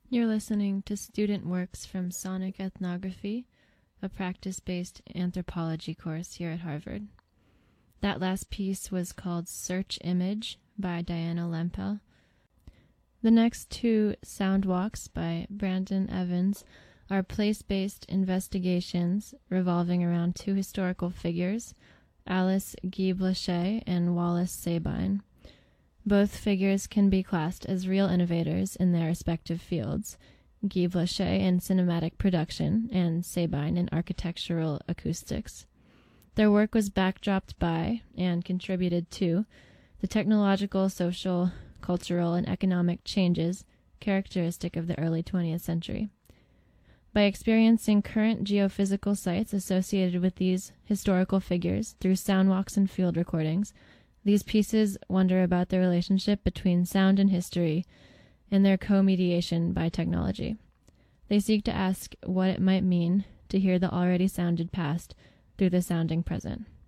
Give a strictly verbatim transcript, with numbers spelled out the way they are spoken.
You're listening to student works from Sonic Ethnography, a practice-based anthropology course here at Harvard. That last piece was called Search Image by Diana Lempel. The next two sound walks by Brandon Evans are place-based investigations revolving around two historical figures, Alice Guy Blaché and Wallace Sabine. Both figures can be classed as real innovators in their respective fields, Guy Blaché in cinematic production and Sabine in architectural acoustics. Their work was backdropped by, and contributed to, the technological, social, cultural, and economic changes characteristic of the early twentieth century. By experiencing current geophysical sites associated with these historical figures through sound walks and field recordings, these pieces wonder about the relationship between sound and history and their co-mediation by technology. They seek to ask what it might mean to hear the already sounded past through the sounding present.